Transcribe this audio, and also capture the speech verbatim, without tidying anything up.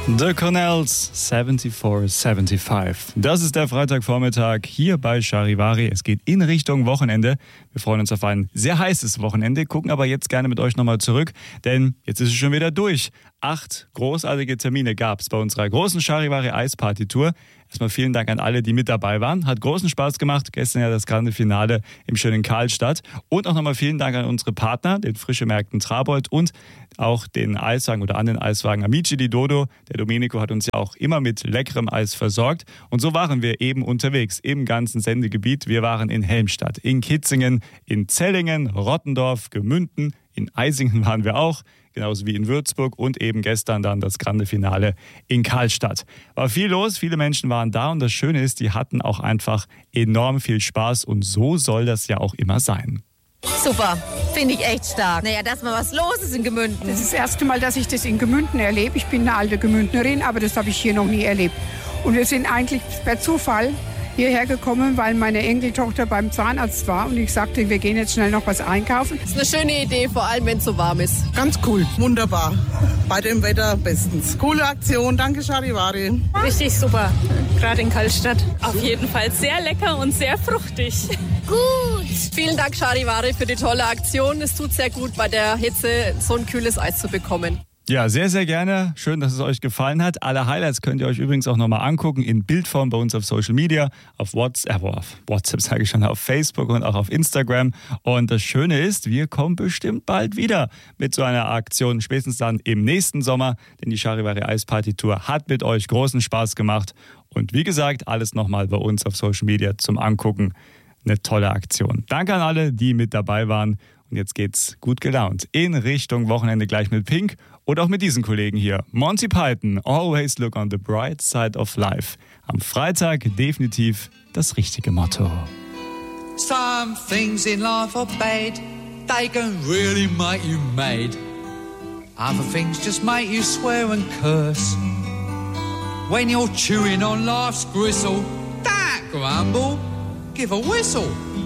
The Cornells vierundsiebzig fünfundsiebzig. Das ist der Freitagvormittag hier bei Charivari. Es geht in Richtung Wochenende. Wir freuen uns auf ein sehr heißes Wochenende, gucken aber jetzt gerne mit euch nochmal zurück, denn jetzt ist es schon wieder durch. Acht großartige Termine gab es bei unserer großen Charivari Eisparty-Tour. Erstmal vielen Dank an alle, die mit dabei waren. Hat großen Spaß gemacht. Gestern ja das grande Finale im schönen Karlstadt. Und auch nochmal vielen Dank an unsere Partner, den Frische Märkten Trabold und auch den Eiswagen oder an den Eiswagen Amici di Dodo. Der Domenico hat uns ja auch immer mit leckerem Eis versorgt. Und so waren wir eben unterwegs im ganzen Sendegebiet. Wir waren in Helmstadt, in Kitzingen, in Zellingen, Rottendorf, Gemünden, in Eisingen waren wir auch, genauso wie in Würzburg und eben gestern dann das grande Finale in Karlstadt. War viel los, viele Menschen waren da und das Schöne ist, die hatten auch einfach enorm viel Spaß und so soll das ja auch immer sein. Super, finde ich echt stark. Naja, dass mal was los ist in Gemünden. Das ist das erste Mal, dass ich das in Gemünden erlebe. Ich bin eine alte Gemündnerin, aber das habe ich hier noch nie erlebt. Und wir sind eigentlich per Zufall hierher gekommen, weil meine Enkeltochter beim Zahnarzt war und ich sagte, wir gehen jetzt schnell noch was einkaufen. Das ist eine schöne Idee, vor allem wenn es so warm ist. Ganz cool, wunderbar. Bei dem Wetter bestens. Coole Aktion, danke Charivari. Richtig super, gerade in Karlstadt. Auf jeden Fall sehr lecker und sehr fruchtig. Gut. Vielen Dank Charivari für die tolle Aktion. Es tut sehr gut, bei der Hitze so ein kühles Eis zu bekommen. Ja, sehr, sehr gerne. Schön, dass es euch gefallen hat. Alle Highlights könnt ihr euch übrigens auch nochmal angucken in Bildform bei uns auf Social Media, auf WhatsApp, auf WhatsApp sage ich schon, auf Facebook und auch auf Instagram. Und das Schöne ist, wir kommen bestimmt bald wieder mit so einer Aktion, spätestens dann im nächsten Sommer, denn die Charivari Eisparty Tour hat mit euch großen Spaß gemacht. Und wie gesagt, alles nochmal bei uns auf Social Media zum Angucken. Eine tolle Aktion. Danke an alle, die mit dabei waren. Und jetzt geht's gut gelaunt in Richtung Wochenende gleich mit Pink und auch mit diesen Kollegen hier. Monty Python, Always Look on the Bright Side of Life. Am Freitag definitiv das richtige Motto. Some things in life are bad. They can really make you mad. Other things just make you swear and curse. When you're chewing on life's gristle, don't grumble, give a whistle.